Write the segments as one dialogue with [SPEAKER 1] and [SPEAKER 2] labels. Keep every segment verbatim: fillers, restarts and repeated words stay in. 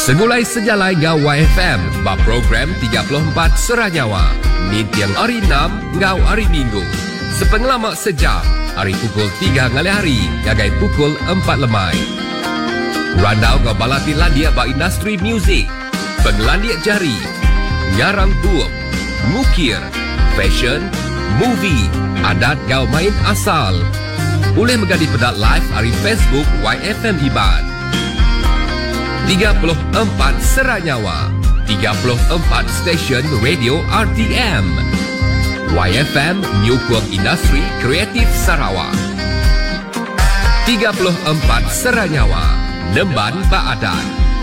[SPEAKER 1] Segulai sejalai ngau Y F M ba program tiga puluh empat Seranyawa. Ni tiang hari enam ngau hari Minggu. Sepengelamak sejak hari pukul tiga ngali hari gagai pukul empat lemai. Randau ngau balati landia ba industri muzik, pengelandiak jari, ngarang buuk, ngukir, fashion, movie, adat ngau main asal. Boleh menjadi pedat live hari Facebook Y F M Iban. tiga puluh empat Seranyawa, tiga puluh empat stesen radio R T M. Y F M Nyukuang Industri Kreatif Sarawak. tiga puluh empat Seranyawa, Nemban Baadan.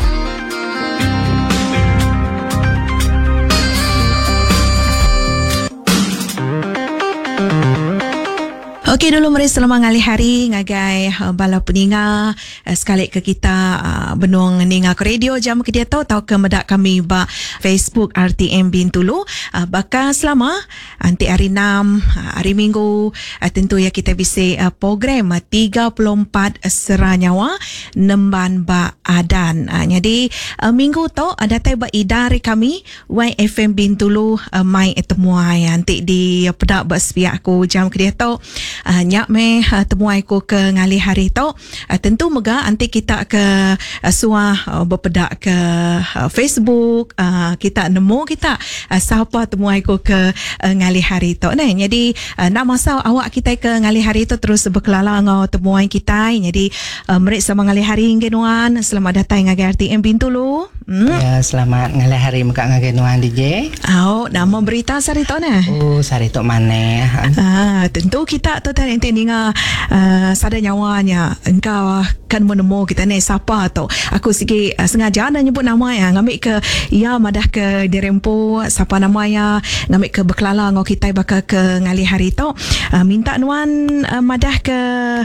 [SPEAKER 2] Okey, dulu mari selamat ngali hari ngagai uh, bala peninga uh, sekali ke kita uh, benung ninga ke radio jam ke dia tahu tahu ke medak kami ba Facebook R T M Bintulu uh, bakal selama anti hari enam uh, hari Minggu uh, tentu ya kita bisa uh, program uh, tiga puluh empat Seranyawa Nemban Ba Adan. Uh, jadi uh, minggu tu ada uh, ba idari kami Y F M Bintulu uh, mai temuai anti di uh, pedak ba sepiak aku jam ke dia tahu Uh, nyak me uh, temuai ko ke ngali hari tu uh, tentu mega anti kita ke uh, suah uh, berpedak ke uh, Facebook uh, kita nemu kita uh, siapa temuai ko ke uh, ngali hari tu nah jadi uh, nak masa awak kita ke ngali hari tu terus berkelala ngau temuai kita jadi uh, merik sama ngali hari ngenuan selamat datang ngagai R T M Bintulu. Hmm?
[SPEAKER 3] Ya, selamat ngali hari muka ngenuan D J.
[SPEAKER 2] Oh, nama berita sari tu nah.
[SPEAKER 3] Oh, sari tu mana?
[SPEAKER 2] Ah, tentu kita tu tadi nanti ninga uh, sada nyawanya engkau kan menemu kita ni siapa tu aku sikit uh, sengaja nak nyebut nama ya ngambil ke ya madah ke dirempo siapa namanya ngambil ke berkelala ngau kita bakal ke ngali hari tu uh, minta nuan uh, madah ke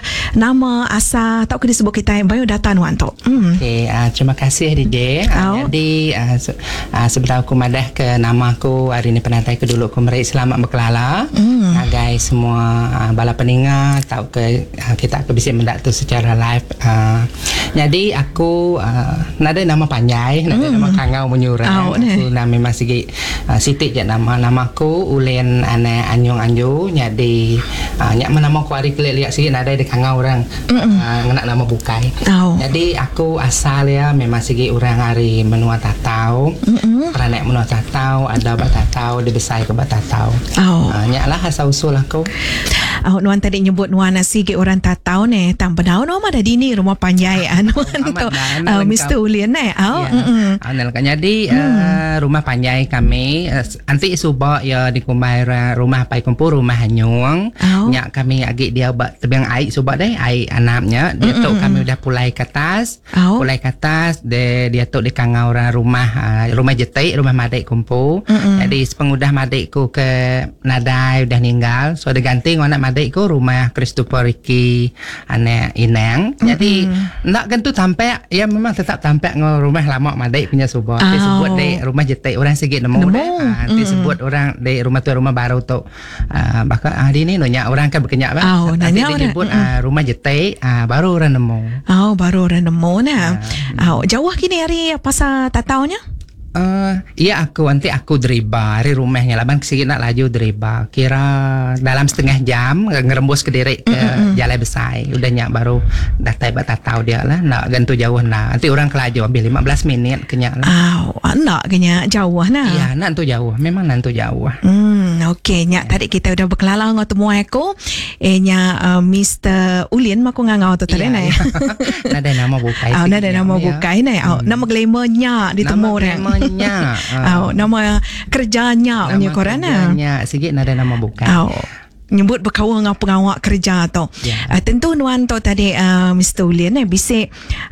[SPEAKER 2] nama asa tak ke disebut kita biodata nuan tu. Hmm.
[SPEAKER 3] Okey, uh, terima kasih D J. Uh, jadi uh, se- uh, sebelum aku madah ke nama aku hari ni penantai ke dulu aku meri selamat berkelala. Hmm. Ngagai semua uh, bala peninga tahu ke uh, kita ke bisa mendak tu secara live. Uh, jadi aku uh, nada nama panjai, nada mm. nama kangau menyurang. Oh, aku nama memang sikit uh, sitik je nama namaku Ulen ane Anyong Anju. Jadi uh, nyak nama aku hari kelek lihat sikit nada di kangau orang uh, nak nama bukai. Oh. Jadi aku asal ya memang sikit orang hari menua tatau. Mm-mm. Peranak menua tatau, ada bat tatau, dibesai ke bat tatau. Oh. Uh, nyak lah asal usul aku.
[SPEAKER 2] Oh, nuan tadi nyebut nuan nasi ke orang tak tahu ni tanpa tahu nama ada di ni rumah panjai anuan tu uh, Mister Ulian ni oh
[SPEAKER 3] ya. Anal kan jadi hmm. uh, rumah panjai kami uh, anti subak ya di kumai rumah pai kumpul rumah Hanyung oh. Nyak kami agak dia buat tebiang air subak deh air anaknya dia mm-mm. tu kami udah pulai ke atas oh. Pulai ke atas dia dia tu di kangau orang rumah uh, rumah jetai rumah madai kumpul mm-mm. Jadi sepengudah madaiku ke nadai udah ninggal so ada ganti anak adik ko rumah Christopher Ricky anak Inang. Mm-hmm. Jadi nak kan tu tampak ya memang tetap tampak ngau rumah lama madai punya subah. Oh. Dia sebut dek rumah jetai orang sikit nemu deh. Ah, dia sebut orang dek rumah tu rumah baru tu. Ah, bakal ah di ni nanya orang kan berkenyak bah. Oh, nanya dia sebut ah, rumah jetai ah, baru orang nemu.
[SPEAKER 2] Oh, baru orang nemu nah. Ah. Oh, jauh kini hari pasal tataunya?
[SPEAKER 3] Uh, iya aku nanti aku driba dari rumahnya laban sikit nak laju driba kira dalam setengah jam ngerembus ke direk ke mm-hmm. Jalan Besar udah nyak baru datai bat tahu dia lah nak gantu jauh nah nanti orang kelaju ambil lima belas minit kenyak lah
[SPEAKER 2] oh nak kenyak jauh nah
[SPEAKER 3] iya nak tu jauh memang nak tu jauh
[SPEAKER 2] hmm okey nyak tadi kita udah berkelala ngau temu aku eh nyak uh, Mister Ulin maku ngau tu tadi nah
[SPEAKER 3] ada nama bukai
[SPEAKER 2] oh ada nama bukai nah oh nama glamournya ditemu orang
[SPEAKER 3] nya
[SPEAKER 2] oh, nama kerjanya punya korang
[SPEAKER 3] kerjanya sikit ada nama bukan
[SPEAKER 2] oh. Nyebut berkawan dengan pengawak kerja tu yeah. uh, tentu nuan tu tadi uh, Mister Ulian eh, bisik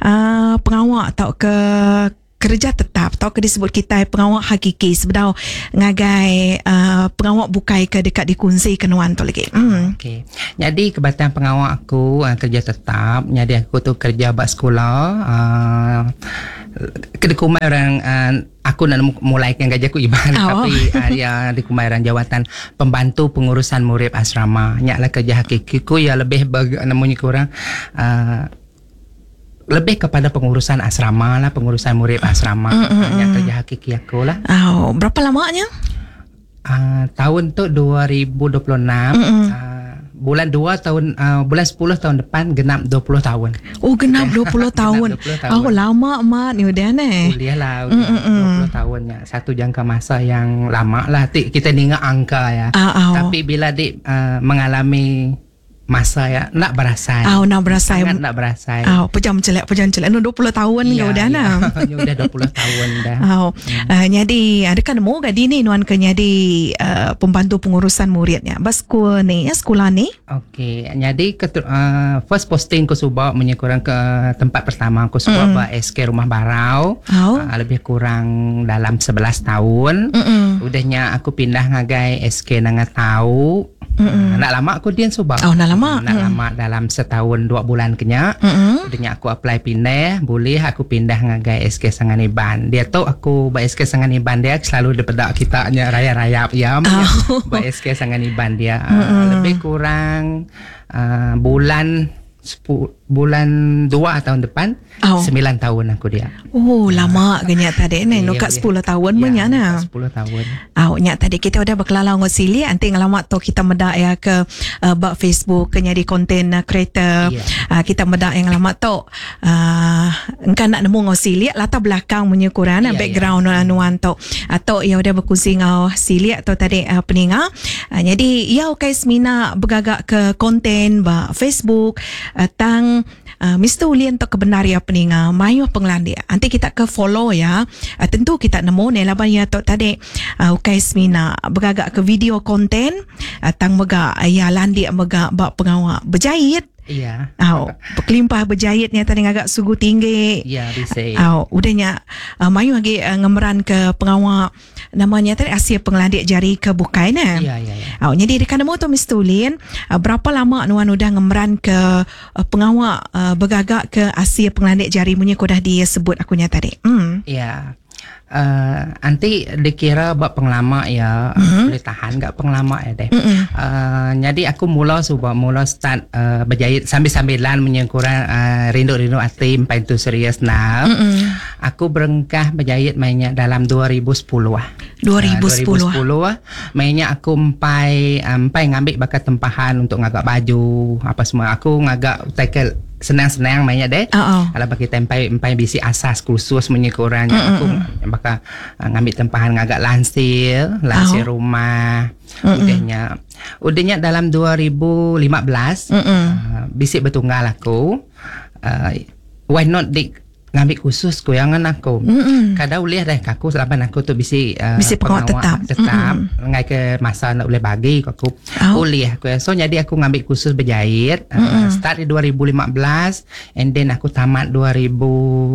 [SPEAKER 2] uh, pengawak tau ke kerja tetap tau ke disebut kita pengawak hakiki sebenarnya ngagai uh, pengawak bukai ke dekat dikunci kenuan tu lagi. Hmm.
[SPEAKER 3] Okey. Jadi kebetulan pengawak aku uh, kerja tetap. Jadi aku tu kerja bak sekolah uh, kedekumai orang uh, aku nak mulai kan gaji aku iban oh. Tapi uh, ya di kumairan jawatan pembantu pengurusan murid asrama. Nyaklah kerja hakikiku ya lebih bag namanya kurang uh, lebih kepada pengurusan asrama lah, pengurusan murid asrama.
[SPEAKER 2] Mm, mm,
[SPEAKER 3] Yang
[SPEAKER 2] mm.
[SPEAKER 3] kerja hakiki aku lah.
[SPEAKER 2] Oh, berapa lamanya?
[SPEAKER 3] Uh, tahun tu dua ribu dua puluh enam.
[SPEAKER 2] Mm-mm.
[SPEAKER 3] Uh, bulan dua tahun uh, bulan sepuluh tahun depan genap dua puluh tahun.
[SPEAKER 2] Oh, genap dua puluh tahun.
[SPEAKER 3] Genap dua puluh tahun.
[SPEAKER 2] Oh, lama mak ni udah eh.
[SPEAKER 3] Kuliah lah, udah dua puluh tahunnya. Satu jangka masa yang lama lah. Ti- Kita ni ingat angka ya.
[SPEAKER 2] Ah, oh.
[SPEAKER 3] Tapi bila dik uh, mengalami masa ya, nak berasai.
[SPEAKER 2] Oh, nak berasai.
[SPEAKER 3] Sangat nak berasai.
[SPEAKER 2] Oh, pejam celak, pejam celak. No, dua puluh tahun
[SPEAKER 3] Ya,
[SPEAKER 2] kau dah
[SPEAKER 3] ya.
[SPEAKER 2] nah.
[SPEAKER 3] Udah dua puluh tahun dah.
[SPEAKER 2] Oh, hmm. uh, jadi ada kan mau gadi ni nuan ke jadi uh, pembantu pengurusan muridnya. Bas sekolah ni, ya sekolah ni.
[SPEAKER 3] Okey, jadi ketu- uh, first posting ku subak menyekurang ke tempat pertama ku subak
[SPEAKER 2] Mm.
[SPEAKER 3] ba S K Rumah Barau.
[SPEAKER 2] Oh.
[SPEAKER 3] Uh, lebih kurang dalam sebelas tahun.
[SPEAKER 2] Mm-mm.
[SPEAKER 3] Udahnya aku pindah ngagai S K Nangatau. Uh, nak lama aku dian subak.
[SPEAKER 2] Oh, nak lama.
[SPEAKER 3] Nak
[SPEAKER 2] Mm.
[SPEAKER 3] lama dalam setahun dua bulan kenya.
[SPEAKER 2] Mm-mm.
[SPEAKER 3] Udahnya aku apply pindah, boleh aku pindah ngagai S K Sanganiban. Dia tahu aku ba S K Sanganiban dia selalu depedak kita nya raya-raya ya.
[SPEAKER 2] Oh.
[SPEAKER 3] Ba S K Sanganiban dia uh, lebih kurang uh, bulan sepu, bulan dua tahun depan
[SPEAKER 2] Oh.
[SPEAKER 3] sembilan tahun aku dia.
[SPEAKER 2] Oh, lama genyak tadi ni.
[SPEAKER 3] Ya,
[SPEAKER 2] Nukat
[SPEAKER 3] ya.
[SPEAKER 2] sepuluh tahun
[SPEAKER 3] Ya,
[SPEAKER 2] banyak nah.
[SPEAKER 3] sepuluh tahun.
[SPEAKER 2] Oh, nyak tadi kita udah berkelalau ngot sili anting ngalamat tu kita medak ya ke uh, bak Facebook ke nyari konten uh, creator.
[SPEAKER 3] Yeah.
[SPEAKER 2] Uh, kita medak yang ngalamat tu uh, engkan nak nemu ngot sili latar belakang punya Quran
[SPEAKER 3] Yeah,
[SPEAKER 2] background yeah. anuan tu. Atau ya udah berkongsi ngau sili atau tadi uh, peninga. Uh, jadi ya okay semina bergagak ke konten ba Facebook uh, tang uh, Mister Ulian tu kebenar ya peninga mayu penglandia. Nanti kita ke follow ya. Uh, tentu kita nemu ni laban ya tu tadi uh, okay semina bergagak ke video konten uh, tang mega ya landi mega bak pengawak berjahit.
[SPEAKER 3] Iya.
[SPEAKER 2] Oh, berkelimpah berjahitnya tadi agak sugu tinggi.
[SPEAKER 3] Iya, bisa.
[SPEAKER 2] Oh, udahnya uh, mayu lagi uh, ngemeran ke pengawak namanya tadi Asia Penglandik Jari ke Bukai nah.
[SPEAKER 3] Iya, iya, iya.
[SPEAKER 2] Oh, jadi dekat nemu tu Mister Ulin, uh, berapa lama nuan udah ngemeran ke uh, pengawak uh, bergagak ke Asia Penglandik Jari punya kau dah dia sebut akunya tadi. Hmm.
[SPEAKER 3] Iya. Uh, nanti dikira buat penglama ya,
[SPEAKER 2] Mm-hmm.
[SPEAKER 3] boleh tahan gak penglama ya deh.
[SPEAKER 2] Mm-mm.
[SPEAKER 3] Uh, jadi aku mula subah mula start uh, berjahit sambil-sambilan menyengkurang uh, rindu-rindu hati sampai tu serius nah.
[SPEAKER 2] Mm-mm.
[SPEAKER 3] Aku berengkah berjahit mainnya dalam dua ribu sepuluh ah.
[SPEAKER 2] dua ribu sepuluh.
[SPEAKER 3] Uh, dua ribu sepuluh ah. Mainnya aku empai empai ngambil bakat tempahan untuk ngagak baju apa semua. Aku ngagak tackle senang-senang mainnya deh.
[SPEAKER 2] Oh, oh.
[SPEAKER 3] Kalau bagi tempai empai bisi asas kursus menyekurangnya aku bakal uh, ngambil tempahan ngagak lansir, lansir
[SPEAKER 2] Oh.
[SPEAKER 3] rumah.
[SPEAKER 2] Mm-mm.
[SPEAKER 3] Udahnya udahnya dalam dua ribu lima belas uh, bisi bertunggal aku. Uh, why not dik ngambil khusus goyangan aku.
[SPEAKER 2] Mm-mm.
[SPEAKER 3] Kadang boleh dah aku selapan aku tu bisi uh,
[SPEAKER 2] Bisi pengawal tetap.
[SPEAKER 3] tetap ngai ke masa nak boleh bagi aku.
[SPEAKER 2] Oh.
[SPEAKER 3] Boleh aku. So jadi aku ngambil khusus berjahit uh, start di dua ribu lima belas and then aku tamat dua ribu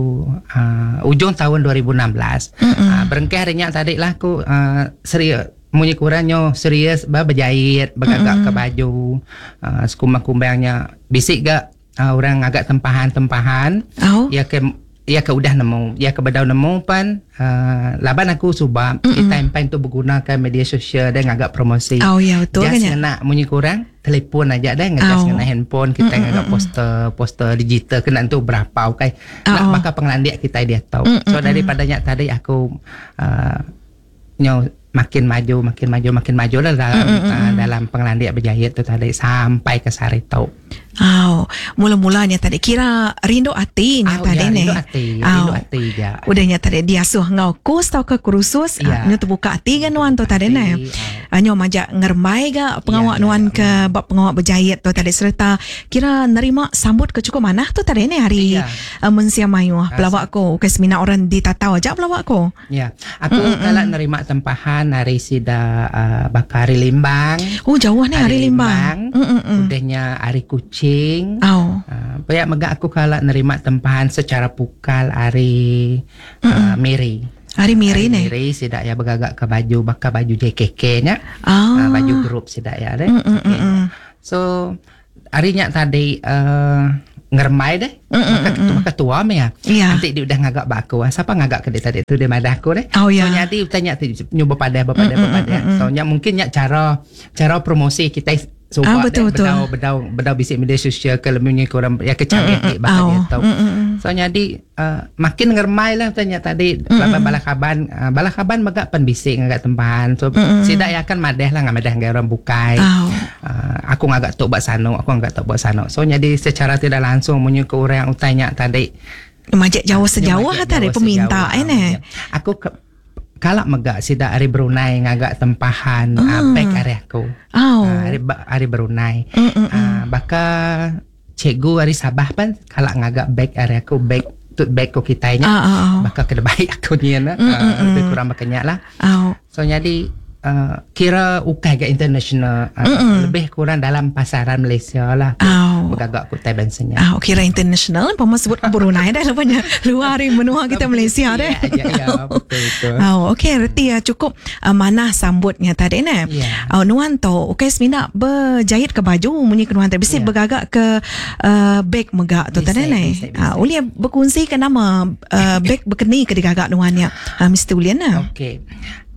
[SPEAKER 3] uh, ujung tahun dua ribu enam belas. Uh, berengkah harinya tadi lah aku uh, serius munyi kurangnya serius bah berjahit bergagak ke baju uh, sekumang-kumbangnya bisik gak uh, orang agak tempahan-tempahan.
[SPEAKER 2] Oh.
[SPEAKER 3] Ya ke ya ke udah nemu ya ke bedau nemu pan uh, laban aku subah kita time tu menggunakan media sosial dan agak promosi.
[SPEAKER 2] Oh ya betul kan
[SPEAKER 3] Just
[SPEAKER 2] ya.
[SPEAKER 3] kena munyi kurang telefon aja dah ngejas
[SPEAKER 2] Oh.
[SPEAKER 3] kena handphone kita agak poster poster digital kena tu berapa okay. Nak
[SPEAKER 2] Oh.
[SPEAKER 3] maka penglandik kita dia tahu.
[SPEAKER 2] Mm,
[SPEAKER 3] So
[SPEAKER 2] mm,
[SPEAKER 3] daripadanya tadi aku uh, nyo makin maju makin maju makin maju lah dalam uh, dalam penglandik berjahit tu tadi sampai ke Saritau.
[SPEAKER 2] Oh, mula-mulanya tadi kira rindu hati nya
[SPEAKER 3] Oh,
[SPEAKER 2] tadi
[SPEAKER 3] ya,
[SPEAKER 2] ni.
[SPEAKER 3] rindu hati, rindu hati je.
[SPEAKER 2] Udahnya tadi dia suh ngau kurs tau ke kursus.
[SPEAKER 3] Ya.
[SPEAKER 2] Ah, nyu terbuka hati kan nuan tu tadi ni.
[SPEAKER 3] Hati,
[SPEAKER 2] Ah, nyu majak ngermai ga pengawak
[SPEAKER 3] Ya, ya,
[SPEAKER 2] nuan
[SPEAKER 3] ya.
[SPEAKER 2] ke bab pengawak berjahit tu tadi serta kira nerima sambut ke cukup mana tu tadi ni hari
[SPEAKER 3] Ya.
[SPEAKER 2] uh, mensia mayu
[SPEAKER 3] Rasa-
[SPEAKER 2] pelawak ko ke seminar orang ditatau aja pelawak ko.
[SPEAKER 3] Ya, aku kalau nerima tempahan hari sida uh, bakari limbang.
[SPEAKER 2] Oh jauh ni hari limbang. Mm, mm, mm.
[SPEAKER 3] Udahnya hari kucing.
[SPEAKER 2] Oh.
[SPEAKER 3] Uh, banyak megak aku kalau nerima tempahan secara pukal hari uh, Miri.
[SPEAKER 2] Hari miri ni.
[SPEAKER 3] Miri sidak ya bergagak ke baju bakal baju J K K nya.
[SPEAKER 2] Oh.
[SPEAKER 3] Uh, baju grup sidak ya deh.
[SPEAKER 2] Mm, mm, mm, mm.
[SPEAKER 3] So harinya tadi uh, ngermai deh. Maka ketua ketua me ya.
[SPEAKER 2] Ya.
[SPEAKER 3] Nanti dia udah ngagak baku. Siapa ngagak ke dia tadi tu dia madah aku deh.
[SPEAKER 2] Oh, ya.
[SPEAKER 3] So nyati tanya nyoba pada pada pada. So nya mungkin nya cara cara promosi kita So
[SPEAKER 2] Ah, betul, betul.
[SPEAKER 3] bedau bedau bedau bisik media sosial ke lemnya kurang ya kecanggih mm, mm, bahkan
[SPEAKER 2] oh,
[SPEAKER 3] dia tahu.
[SPEAKER 2] mm, mm.
[SPEAKER 3] So jadi uh, makin ngermai lah tanya tadi
[SPEAKER 2] Mm,
[SPEAKER 3] laban
[SPEAKER 2] mm.
[SPEAKER 3] balakaban uh, balakaban magak pan bisik ngagak tempahan. So
[SPEAKER 2] Mm, mm.
[SPEAKER 3] sidak ya kan madeh lah ngamadah nggai orang bukai.
[SPEAKER 2] Oh.
[SPEAKER 3] Uh, aku ngagak tok buat sano, aku ngagak tok buat sano. So jadi secara tidak langsung munyu ke orang yang tanya tadi
[SPEAKER 2] Majak jauh sejauh
[SPEAKER 3] Majak
[SPEAKER 2] tadi
[SPEAKER 3] jauh
[SPEAKER 2] peminta
[SPEAKER 3] sejauh,
[SPEAKER 2] eh.
[SPEAKER 3] Aku ke, kalak megak sidak ari Brunei ngagak tempahan
[SPEAKER 2] Mm.
[SPEAKER 3] uh, back ari aku.
[SPEAKER 2] Oh.
[SPEAKER 3] Uh, ari, ari Brunei.
[SPEAKER 2] Mm, mm, mm.
[SPEAKER 3] Uh, baka cikgu ari Sabah pan kalak ngagak back ari aku back tut back ko kitanya.
[SPEAKER 2] Ah, ah, ah.
[SPEAKER 3] Baka kena baik aku ni na.
[SPEAKER 2] Mm, mm,
[SPEAKER 3] Uh,
[SPEAKER 2] mm.
[SPEAKER 3] lebih kurang makanya lah.
[SPEAKER 2] Oh.
[SPEAKER 3] So jadi uh, kira ukai ke international uh,
[SPEAKER 2] Mm, mm.
[SPEAKER 3] lebih kurang dalam pasaran Malaysia lah.
[SPEAKER 2] Oh.
[SPEAKER 3] Bergagak ku tai bensanya.
[SPEAKER 2] Ah, kira international, pama sebut Brunei dah lepasnya. Luar dari menua kita Malaysia dah.
[SPEAKER 3] Ya, ya, ya, betul betul.
[SPEAKER 2] Oh, okey, reti ya cukup uh, mana sambutnya tadi ne.
[SPEAKER 3] Ya.
[SPEAKER 2] Oh, nuan tu, okey semina berjahit ke baju munyi ke nuan tadi bisi
[SPEAKER 3] Ya.
[SPEAKER 2] bergagak ke uh, beg megak tu
[SPEAKER 3] Bisa,
[SPEAKER 2] tadi ne.
[SPEAKER 3] bisa, bisa.
[SPEAKER 2] Ah, ulia berkongsi ke nama uh, beg berkeni ke digagak nuannya. Ah, Mister Ulian nah.
[SPEAKER 3] Okey.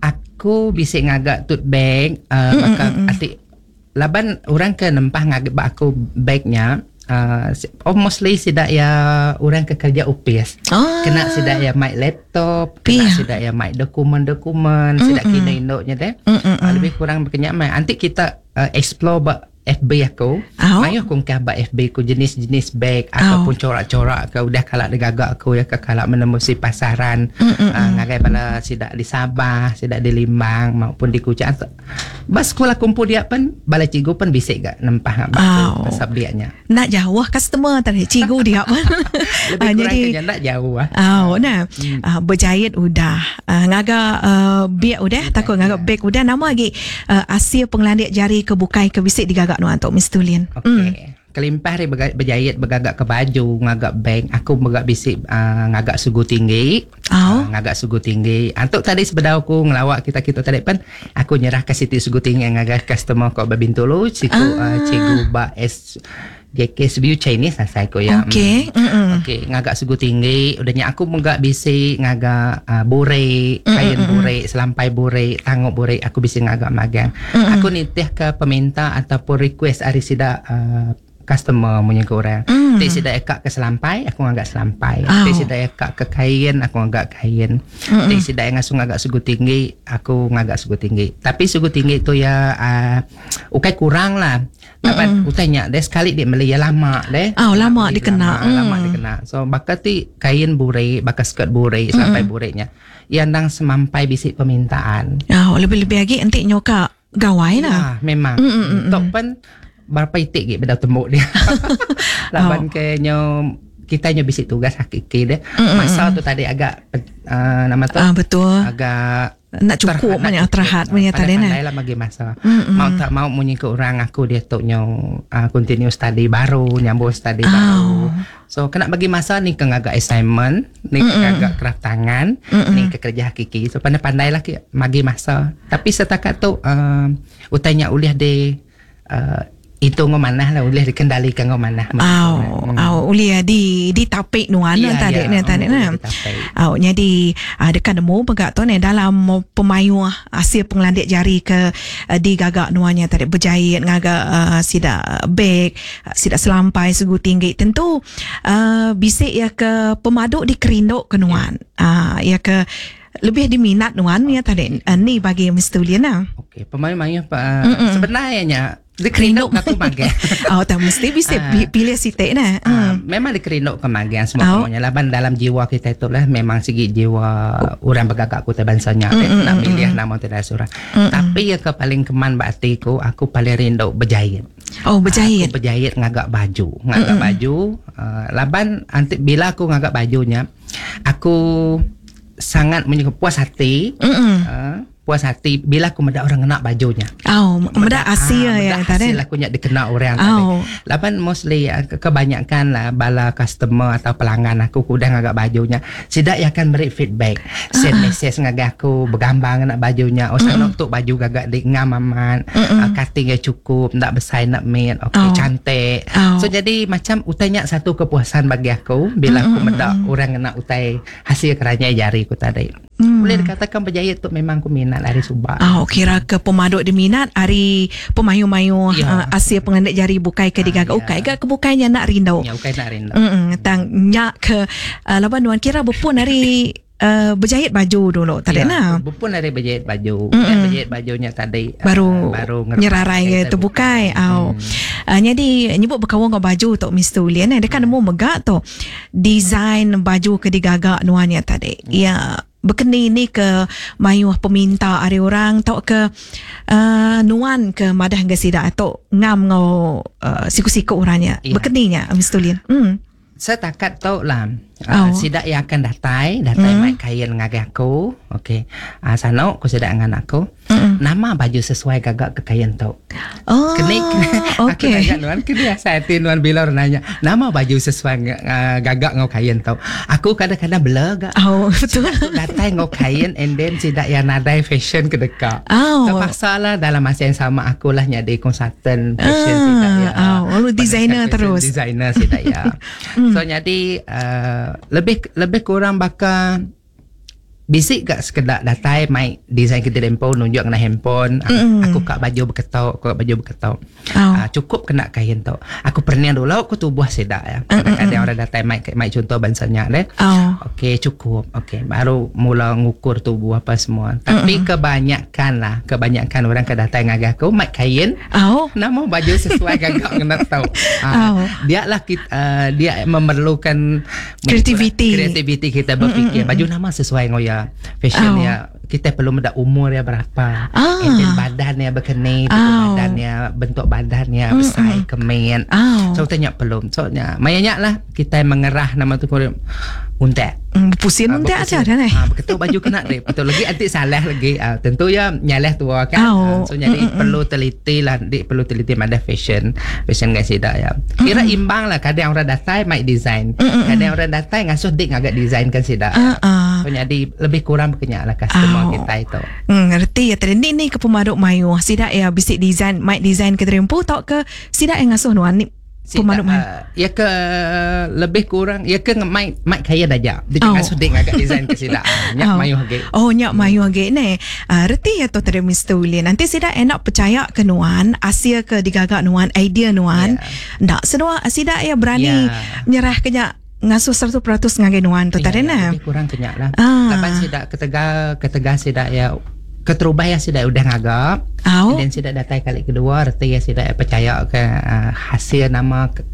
[SPEAKER 3] Aku bisa ngagak tut bag uh,
[SPEAKER 2] Mm,
[SPEAKER 3] bakal
[SPEAKER 2] mm, mm.
[SPEAKER 3] atik laban orang ke nempah ngagak bak aku bagnya uh, oh mostly sidak ya orang ke kerja upis.
[SPEAKER 2] Ah.
[SPEAKER 3] Kena sidak ya mic laptop, kena
[SPEAKER 2] Iya.
[SPEAKER 3] sidak ya mic dokumen-dokumen, sidak
[SPEAKER 2] Mm, mm.
[SPEAKER 3] kena indoknya deh.
[SPEAKER 2] Mm, mm,
[SPEAKER 3] Uh,
[SPEAKER 2] mm.
[SPEAKER 3] lebih kurang berkenyak mai. Nanti kita uh, explore bak F B aku.
[SPEAKER 2] Oh.
[SPEAKER 3] Mayu aku ngkah F B ku jenis-jenis bag ataupun corak-corak ke udah kalak digagak aku ya ke kalak menembusi pasaran.
[SPEAKER 2] Mm, mm,
[SPEAKER 3] Uh, ngagai bala sidak di Sabah, sidak di Limbang maupun di Kuching. Bas sekolah kumpul dia pun bala cikgu pun bisik gak nempah ngak
[SPEAKER 2] Oh.
[SPEAKER 3] batu subjeknya.
[SPEAKER 2] Nak jauh customer tadi cikgu dia pun.
[SPEAKER 3] Lebih
[SPEAKER 2] Ah,
[SPEAKER 3] kurang
[SPEAKER 2] jadi-
[SPEAKER 3] kerja nak jauh ah.
[SPEAKER 2] Oh, nah. Uh, berjahit udah. Uh, ngaga uh, biak udah, takut ngaga beg udah. Nama lagi uh, Asia Penglandik Jari Kebukai Kebisik digagak nuan tu Mister Ulian.
[SPEAKER 3] Okey. Kelimpah hari berga- berjahit bergagak ke baju, ngagak beg, aku bergak bisik uh, ngagak sugu tinggi.
[SPEAKER 2] Oh.
[SPEAKER 3] Uh, ngagak sugu tinggi. Antuk tadi sebedah aku ngelawak kita-kita tadi pun aku nyerah ke Siti sugu tinggi ngagak customer kau babintulu, siku
[SPEAKER 2] Ah.
[SPEAKER 3] uh, cikgu ba S J K S View Chinese lah saya ko ya.
[SPEAKER 2] Okey.
[SPEAKER 3] Mm.
[SPEAKER 2] Mm-mm.
[SPEAKER 3] Okey, ngagak sugu tinggi, udahnya aku megak bisik ngagak uh, bore, kain bore, selampai bore, tanguk bore, aku bisik ngagak magang.
[SPEAKER 2] Mm-mm.
[SPEAKER 3] Aku nitih ke peminta ataupun request ari sida uh, customer punya ke orang.
[SPEAKER 2] Mm.
[SPEAKER 3] Tik sida ekak ke selampai, aku ngagak selampai.
[SPEAKER 2] Oh.
[SPEAKER 3] Tik sida ekak ke kain, aku ngagak kain.
[SPEAKER 2] Mm-mm.
[SPEAKER 3] Tik sida ngasuh ngagak sugu tinggi, aku ngagak sugu tinggi. Tapi sugu tinggi tu ya uh, ukai kurang lah. Dapat utanya deh sekali dia beli ya lama deh.
[SPEAKER 2] Oh, lama
[SPEAKER 3] Beli
[SPEAKER 2] dikena.
[SPEAKER 3] Lama, lama
[SPEAKER 2] Mm.
[SPEAKER 3] dikena. So bakal ti kain bure, bakal skirt bure, sampai burenya. Yang nang semampai bisik permintaan.
[SPEAKER 2] Oh, lebih-lebih lagi nanti nyoka gawai lah.
[SPEAKER 3] Ah, memang.
[SPEAKER 2] Mm, mm, mm,
[SPEAKER 3] Tok pun berapa itik gitu beda tembuk dia. Laban
[SPEAKER 2] Oh.
[SPEAKER 3] ke nyo kita nyo bisik tugas hakiki deh.
[SPEAKER 2] Mm, mm,
[SPEAKER 3] Masa
[SPEAKER 2] mm.
[SPEAKER 3] tu tadi agak uh, nama tu
[SPEAKER 2] Ah, betul.
[SPEAKER 3] agak
[SPEAKER 2] Nak cukup
[SPEAKER 3] terhad-
[SPEAKER 2] banyak
[SPEAKER 3] nak
[SPEAKER 2] terhad
[SPEAKER 3] cukup.
[SPEAKER 2] punya tadi
[SPEAKER 3] Pandai-pandai
[SPEAKER 2] nah.
[SPEAKER 3] lah bagi masa.
[SPEAKER 2] Mm, mm.
[SPEAKER 3] Mau tak mau munyi ke orang aku dia tok nyo uh, continue study baru, nyambung study
[SPEAKER 2] Oh.
[SPEAKER 3] baru. So kena bagi masa ni ke ngagak assignment, ni ke ngagak craft tangan,
[SPEAKER 2] Mm-mm.
[SPEAKER 3] ni ke kerja hakiki. So pandai-pandai lah ki bagi masa. Tapi setakat tu uh, utanya uliah de uh, itu ngomanah lah uliah dikendalikan ngomanah.
[SPEAKER 2] Au, au ulia di di tapik nuan
[SPEAKER 3] Iya,
[SPEAKER 2] tadi
[SPEAKER 3] iya,
[SPEAKER 2] ni tadi
[SPEAKER 3] oh,
[SPEAKER 2] nah.
[SPEAKER 3] di tapik.
[SPEAKER 2] Au jadi uh, dekat nemu begak tu ni dalam pemayu Asia Penglandik Jari ke uh, di gagak nuannya tadi berjahit ngagak uh, sida beg, uh, sida selampai sugu tinggi. Tentu uh, bisik ya ke pemaduk di kerindok ke nuan. Ah ya ke lebih diminat nuan ya tadi. Uh, ni bagi Mister Ulian lah.
[SPEAKER 3] Okey, pemain-pemain uh, sebenarnya di kerindok aku magang.
[SPEAKER 2] Oh, tak mesti bisa
[SPEAKER 3] Ah.
[SPEAKER 2] pi- pilih sitik nah.
[SPEAKER 3] Uh, memang di kerindok ke magang semua
[SPEAKER 2] Oh.
[SPEAKER 3] semuanya lah. Ban dalam jiwa kita itu lah memang segi jiwa orang bergagak ku bansanya
[SPEAKER 2] Mm,
[SPEAKER 3] eh,
[SPEAKER 2] mm,
[SPEAKER 3] nak
[SPEAKER 2] mm,
[SPEAKER 3] pilih
[SPEAKER 2] mm.
[SPEAKER 3] nama tidak surah.
[SPEAKER 2] Mm,
[SPEAKER 3] Tapi ya ke paling keman batiku aku paling rindu berjahit.
[SPEAKER 2] Oh, berjahit.
[SPEAKER 3] Aku berjahit ngagak baju, ngagak
[SPEAKER 2] Mm, mm.
[SPEAKER 3] baju. Uh, laban anti bila aku ngagak bajunya, aku sangat menyukai puas hati.
[SPEAKER 2] Mm-mm.
[SPEAKER 3] Uh, puas hati bila aku mendak orang kena bajunya.
[SPEAKER 2] Oh, medak Asia ya tadi.
[SPEAKER 3] Hasil aku nyak dikenal orang
[SPEAKER 2] Oh.
[SPEAKER 3] tadi. Lapan mostly uh, ke- kebanyakan lah bala customer atau pelanggan aku kudah ngagak bajunya. Sidak ya akan beri feedback. Send message ngagak aku bergambar nak bajunya. Oh sana untuk baju gagak di ngamaman. Uh, cutting cukup, nak besar nak mid. Okey
[SPEAKER 2] Oh.
[SPEAKER 3] cantik.
[SPEAKER 2] Oh.
[SPEAKER 3] So jadi macam utanya satu kepuasan bagi aku bila aku mendak orang kena utai hasil keranya jari aku tadi. Hmm. Boleh dikatakan berjaya tu memang aku minat hari Subak.
[SPEAKER 2] Ah, kira ke pemaduk dia minat hari pemayu-mayu
[SPEAKER 3] ya.
[SPEAKER 2] uh, Asia pengandak jari bukai ke digaga
[SPEAKER 3] ah,
[SPEAKER 2] ukai
[SPEAKER 3] ya.
[SPEAKER 2] ke bukainya nak rindau.
[SPEAKER 3] Ya, ukai nak rindau.
[SPEAKER 2] Hmm, tang nyak ke uh, laban nuan kira berpun hari uh, berjahit baju dulu tadi
[SPEAKER 3] ya,
[SPEAKER 2] nah.
[SPEAKER 3] Berpun dari berjahit baju.
[SPEAKER 2] Mm-mm.
[SPEAKER 3] Dan berjahit bajunya tadi
[SPEAKER 2] baru,
[SPEAKER 3] uh, baru
[SPEAKER 2] nyerarai ke tu bukai. Au.
[SPEAKER 3] Hmm.
[SPEAKER 2] Uh, jadi nyebut berkawan dengan baju tu Mister Ulian eh, dia kan nemu megak tu design baju ke digagak nuannya tadi. Hmm. Ya berkeni ni ke mayu peminta hari orang tau ke uh, nuan ke madah ke sidak atau ngam ngau uh, siku-siku orangnya
[SPEAKER 3] ya.
[SPEAKER 2] Berkeninya Mister Ulian. Hmm.
[SPEAKER 3] Saya takat tahu lah.
[SPEAKER 2] Oh.
[SPEAKER 3] Uh, sidak yang akan datai, datai
[SPEAKER 2] Mm.
[SPEAKER 3] mai kain ngagak aku. Okey. Ah uh, sanau aku sidak dengan aku.
[SPEAKER 2] Mm-mm.
[SPEAKER 3] Nama baju sesuai gagak ke kain tau.
[SPEAKER 2] Oh.
[SPEAKER 3] Kenik.
[SPEAKER 2] Okey.
[SPEAKER 3] Aku tanya nuan kebiasaan hati nuan bila orang nanya, nama baju sesuai uh, gagak ngau kain tau. Aku kadang-kadang blur gak.
[SPEAKER 2] Oh, betul.
[SPEAKER 3] Datai ngau kain and then sidak yang nadai fashion ke dekat.
[SPEAKER 2] Oh.
[SPEAKER 3] Terpaksa lah dalam masa yang sama aku lah nyadi konsultan fashion
[SPEAKER 2] Ah,
[SPEAKER 3] sidak ya.
[SPEAKER 2] oh, lu designer
[SPEAKER 3] Fashion
[SPEAKER 2] terus.
[SPEAKER 3] Designer sidak ya. So jadi uh, lebih lebih kurang bakal bisik gak sekedar datai mai design kita handphone nunjuk kena handphone
[SPEAKER 2] Mm-mm.
[SPEAKER 3] aku kak baju berketau aku kak baju berketau
[SPEAKER 2] Oh.
[SPEAKER 3] uh, cukup kena kain tau aku pernah dulu aku tu buah sedak ya kadang-kadang orang datai mai mai contoh bansanya deh
[SPEAKER 2] Oh.
[SPEAKER 3] okey cukup okey baru mula ngukur tubuh apa semua tapi
[SPEAKER 2] Mm-mm.
[SPEAKER 3] kebanyakan lah kebanyakan orang ke datai ngagak aku mai kain
[SPEAKER 2] Oh.
[SPEAKER 3] nama baju sesuai gagak kena tahu. Ah,
[SPEAKER 2] Oh.
[SPEAKER 3] Dia lah kita, uh, dia memerlukan
[SPEAKER 2] Creativity.
[SPEAKER 3] Kreativiti kita berfikir. Baju nama sesuai ngoya fashion
[SPEAKER 2] Oh.
[SPEAKER 3] ya. Kita perlu menda umur dia berapa.
[SPEAKER 2] Ah.
[SPEAKER 3] And then badannya berkeni, bentuk
[SPEAKER 2] Oh.
[SPEAKER 3] badannya, bentuk badannya besar kemen.
[SPEAKER 2] Oh.
[SPEAKER 3] So tanya belum. So nya mayanya lah kita mengerah nama tu korang untek.
[SPEAKER 2] Hmm, pusing
[SPEAKER 3] Ah,
[SPEAKER 2] nanti
[SPEAKER 3] berpusing.
[SPEAKER 2] aja dah ni.
[SPEAKER 3] Ah, betul baju kena deh. Betul lagi nanti salah lagi. Ah, tentu ya nyaleh tua kan.
[SPEAKER 2] Oh.
[SPEAKER 3] Ah, so jadi
[SPEAKER 2] Mm-mm.
[SPEAKER 3] perlu teliti lah, dik perlu teliti ada fashion, fashion guys tidak ya. Kira
[SPEAKER 2] Mm-mm.
[SPEAKER 3] imbang lah. Kadang orang datai mai design,
[SPEAKER 2] Mm-mm.
[SPEAKER 3] kadang orang datai ngasuh dik ngagak design kan tidak.
[SPEAKER 2] Ah, ah.
[SPEAKER 3] So jadi lebih kurang berkenyak lah customer
[SPEAKER 2] Oh.
[SPEAKER 3] kita itu.
[SPEAKER 2] Hmm, ngerti ya tadi ni ni ke pemaduk mayu sidak ya bisik design mic design ke terempu tau ke sidak yang ngasuh nuan ni
[SPEAKER 3] Si
[SPEAKER 2] pemaduk mayu.
[SPEAKER 3] uh, ya ke lebih kurang ya ke mai mai kaya aja. Dia
[SPEAKER 2] Oh.
[SPEAKER 3] ngasuh dik ngagak design ke tidak. Nyak
[SPEAKER 2] Oh.
[SPEAKER 3] mayu hage.
[SPEAKER 2] Oh, nyak mayu age ni. Ah, reti ya tu tadi Mister William. Nanti sidak enak percaya ke nuan, Asia ke digagak nuan, idea nuan. Ndak sedua sidak ya berani
[SPEAKER 3] Ya.
[SPEAKER 2] nyerah ke nyak ngasuh seratus peratus ngagai nuan tu tadi nah.
[SPEAKER 3] Lebih kurang kenyak lah.
[SPEAKER 2] Ah.
[SPEAKER 3] Lepas sidak ketega ketega sidak ya keterubah ya sidak udah ngagap.
[SPEAKER 2] Au.
[SPEAKER 3] Dan sidak datai kali kedua reti ya sidak percaya ke uh, hasil nama ke,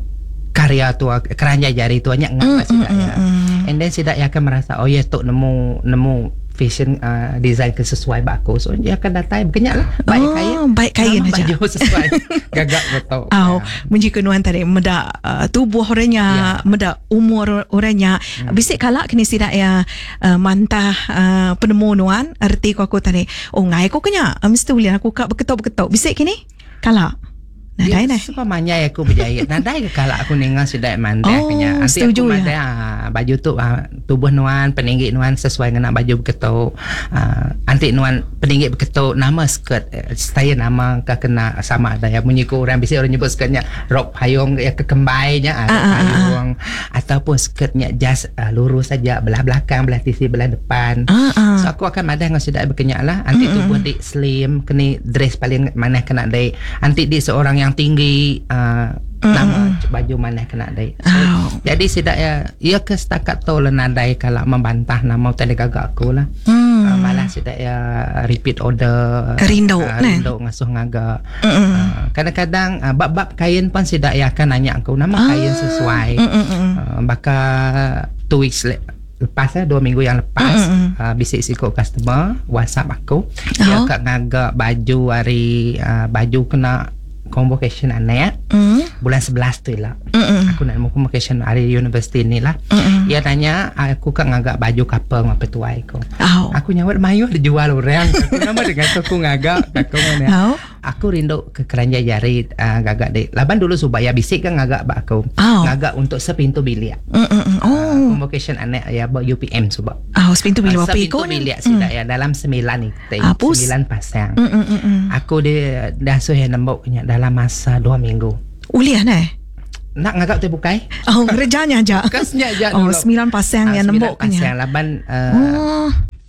[SPEAKER 3] karya tu keranja jari tu banyak ngapa
[SPEAKER 2] Mm,
[SPEAKER 3] sidak
[SPEAKER 2] mm,
[SPEAKER 3] ya.
[SPEAKER 2] mm.
[SPEAKER 3] And then sidak ya akan merasa oh ya tok nemu nemu fashion uh, design ke sesuai baku. So dia akan datai berkenyak lah. Baik
[SPEAKER 2] Oh,
[SPEAKER 3] kain.
[SPEAKER 2] baik kain
[SPEAKER 3] Nama
[SPEAKER 2] aja.
[SPEAKER 3] Baju sesuai gagak betul.
[SPEAKER 2] Oh, menji kenuan tadi meda uh, tubuh orangnya,
[SPEAKER 3] Ya.
[SPEAKER 2] meda umur orangnya. Hmm. Bisik kalak kini sidak ya uh, mantah uh, penemu nuan erti ku aku tadi. Oh ngai aku kenya uh, Mister William aku kak berketuk-berketuk. Bisik kini kalak. Nah, dah
[SPEAKER 3] Ya,
[SPEAKER 2] nah.
[SPEAKER 3] sebab manyai aku berjaya. Nadai ke kalau aku nengah sudah mandai
[SPEAKER 2] Oh,
[SPEAKER 3] kenya. Nanti
[SPEAKER 2] setuju
[SPEAKER 3] aku
[SPEAKER 2] ya.
[SPEAKER 3] mandai ah, baju tu ah, tubuh nuan peninggi nuan sesuai dengan baju berketuk. Ah, nanti nuan peninggi berketuk nama skirt eh, saya nama ke kena sama ada ya bunyi ku orang biasa orang nyebut skirtnya rok payung ya kekembainya ah, rok
[SPEAKER 2] Ah, ah, ah.
[SPEAKER 3] payung ataupun skirtnya just ah, lurus saja belah belakang belah sisi belah depan.
[SPEAKER 2] Ah, ah.
[SPEAKER 3] So aku akan madai dengan sudah berkenyak lah. Nanti
[SPEAKER 2] Mm-mm.
[SPEAKER 3] tubuh dik slim, kena dress paling mana kena dai. Nanti dik seorang yang tinggi, uh, nama baju mana kena dai. So,
[SPEAKER 2] Oh.
[SPEAKER 3] jadi sidak ya, ia ke setakat tu lah nadai kalau membantah nama tadi gagak aku lah.
[SPEAKER 2] Hmm.
[SPEAKER 3] Uh, malah sidak ya repeat order.
[SPEAKER 2] Rindu,
[SPEAKER 3] uh,
[SPEAKER 2] nah.
[SPEAKER 3] rindu ngasuh ngagak.
[SPEAKER 2] Mm-mm.
[SPEAKER 3] Uh, kadang-kadang uh, bab-bab kain pun sidak ya akan nanya aku nama kain sesuai.
[SPEAKER 2] Mm-mm.
[SPEAKER 3] Uh, bakal two weeks le- lepas eh, dua minggu yang lepas
[SPEAKER 2] Mm-mm.
[SPEAKER 3] uh, bisik sikut customer WhatsApp aku dia
[SPEAKER 2] Oh.
[SPEAKER 3] kat ngagak baju hari uh, baju kena convocation anak
[SPEAKER 2] Mm.
[SPEAKER 3] bulan sebelas tu lah.
[SPEAKER 2] Mm-mm.
[SPEAKER 3] Aku nak mau convocation hari universiti ni lah.
[SPEAKER 2] Mm-mm.
[SPEAKER 3] Dia tanya aku kat ngagak baju kapal ngapa tuai aku.
[SPEAKER 2] Oh.
[SPEAKER 3] Aku nyawat mayu dijual orang. Aku nama dengan aku ngagak aku mana.
[SPEAKER 2] Oh.
[SPEAKER 3] Aku rindu ke keranja jari uh, gagak dek. Laban dulu supaya bisik kan ngagak bak aku.
[SPEAKER 2] Oh.
[SPEAKER 3] Ngagak untuk sepintu bilik.
[SPEAKER 2] Mm-mm.
[SPEAKER 3] Uh,
[SPEAKER 2] Oh.
[SPEAKER 3] convocation anak ya buat U P M sebab.
[SPEAKER 2] Ah, sepintu bila apa
[SPEAKER 3] Sepintu
[SPEAKER 2] ikut ni?
[SPEAKER 3] bilik sidak ya dalam sembilan ni.
[SPEAKER 2] Ah, pus.
[SPEAKER 3] Sembilan pasang.
[SPEAKER 2] Mm-mm.
[SPEAKER 3] Aku dia dah suruh nemboknya dalam masa dua minggu.
[SPEAKER 2] Uliah nah.
[SPEAKER 3] Nak ngagak tu bukai?
[SPEAKER 2] Oh, kerjanya aja.
[SPEAKER 3] Kasnya aja
[SPEAKER 2] Oh,
[SPEAKER 3] dulu.
[SPEAKER 2] sembilan pasang
[SPEAKER 3] Ah,
[SPEAKER 2] yang
[SPEAKER 3] sembilan
[SPEAKER 2] nembok kenya.
[SPEAKER 3] pasang laban uh,
[SPEAKER 2] Oh.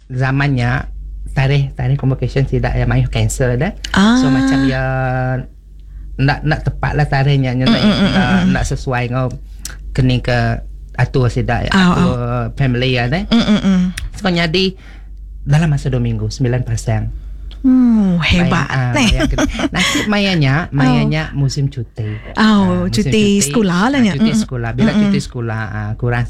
[SPEAKER 3] zamannya tarikh tarikh convocation tidak ya main cancel dah.
[SPEAKER 2] Ah.
[SPEAKER 3] So macam ya nak nak tepat lah tarikhnya, nak,
[SPEAKER 2] Mm, mm, mm,
[SPEAKER 3] nak,
[SPEAKER 2] mm.
[SPEAKER 3] nak sesuai ngau kena ke atur sidak
[SPEAKER 2] Au,
[SPEAKER 3] atur family ya dah.
[SPEAKER 2] Mm, mm, mm.
[SPEAKER 3] So jadi dalam masa dua minggu sembilan persen.
[SPEAKER 2] Hmm, hebat.
[SPEAKER 3] Mayan, ah, mayan. Nasib mayanya mayanya musim cuti.
[SPEAKER 2] Oh,
[SPEAKER 3] Ah, musim
[SPEAKER 2] cuti sekolah lah
[SPEAKER 3] ah,
[SPEAKER 2] nya.
[SPEAKER 3] Cuti
[SPEAKER 2] Mm, mm.
[SPEAKER 3] sekolah. Bila
[SPEAKER 2] Mm, mm.
[SPEAKER 3] cuti sekolah ah, kurang